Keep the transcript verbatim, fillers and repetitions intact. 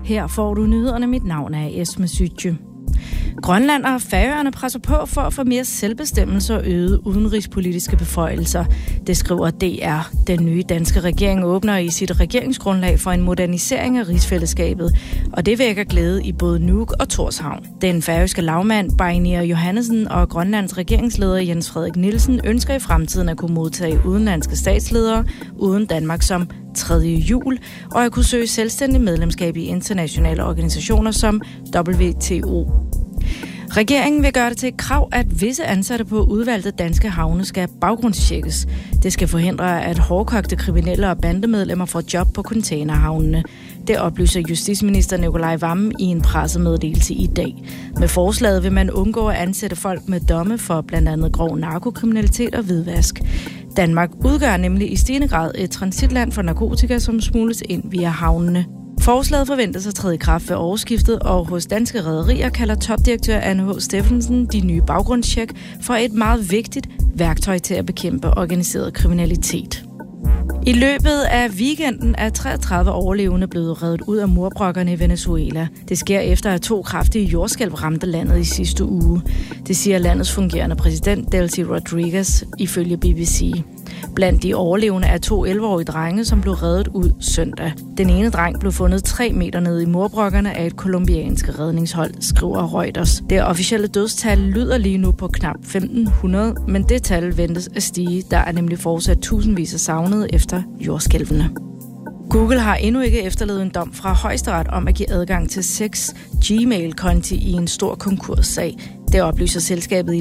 Her får du nyhederne. Mit navn er Esme Sytje. Grønland og Færøerne presser på for at få mere selvbestemmelse og øgede udenrigspolitiske beføjelser. Det skriver D R. Den nye danske regering åbner i sit regeringsgrundlag for en modernisering af rigsfællesskabet, og det vækker glæde i både Nuuk og Tórshavn. Den færøske lagmand Beinir Johannesen og Grønlands regeringsleder Jens Frederik Nielsen ønsker i fremtiden at kunne modtage udenlandske statsledere uden Danmark som tredje hjul, og at kunne søge selvstændig medlemskab i internationale organisationer som W T O. Regeringen vil gøre det til et krav, at visse ansatte på udvalgte danske havne skal baggrundstjekkes. Det skal forhindre, at hårdkogte kriminelle og bandemedlemmer får job på containerhavnene. Det oplyser justitsminister Nicolai Wammen i en pressemeddelelse i dag. Med forslaget vil man undgå at ansætte folk med domme for blandt andet grov narkokriminalitet og hvidvask. Danmark udgør nemlig i stigende grad et transitland for narkotika, som smugles ind via havnene. Forslaget forventes at træde i kraft ved årsskiftet, og hos Danske Rederier kalder topdirektør Anne H. Steffensen de nye baggrundstjek for et meget vigtigt værktøj til at bekæmpe organiseret kriminalitet. I løbet af weekenden er treogtredive overlevende blevet revet ud af murbrokkerne i Venezuela. Det sker efter, at to kraftige jordskælv ramte landet i sidste uge. Det siger landets fungerende præsident Delcy Rodriguez ifølge B B C. Blandt de overlevende er to elleve-årige drenge, som blev reddet ud søndag. Den ene dreng blev fundet tre meter nede i murbrokkerne af et kolumbianske redningshold, skriver Reuters. Det officielle dødstal lyder lige nu på knap femten hundrede, men det tal ventes at stige. Der er nemlig fortsat tusindvis af savnede efter jordskælvene. Google har endnu ikke efterlevet en dom fra Højesteret om at give adgang til seks Gmail-konti i en stor konkurssag. Det oplyser selskabet i